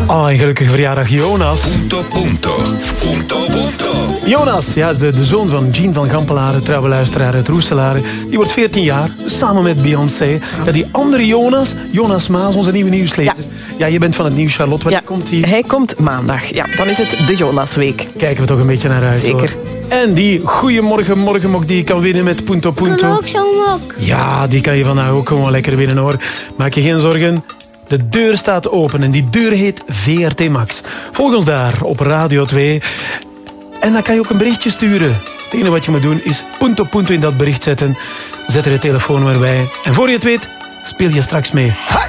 Oh, en gelukkige verjaardag Jonas. Punto. Jonas, ja, is de zoon van Jean van Gampelaren, trouwe luisteraar uit Roeselare. Die wordt 14 jaar, samen met Beyoncé. Ja, die andere Jonas Maas, onze nieuwe nieuwslezer. Ja, je bent van het nieuws, Charlotte. Wanneer komt hij? Hij komt maandag. Ja, dan is het de Jonasweek. Kijken we toch een beetje naar uit, Zeker. hoor. En die goeiemorgenmok die je kan winnen met Punto. En ook zo'n mok. Ja, die kan je vandaag ook gewoon lekker winnen, hoor. Maak je geen zorgen. De deur staat open en die deur heet VRT Max. Volg ons daar op Radio 2. En dan kan je ook een berichtje sturen. Het enige wat je moet doen is punto in dat bericht zetten. Zet er je telefoonnummer bij. En voor je het weet, speel je straks mee. Hi!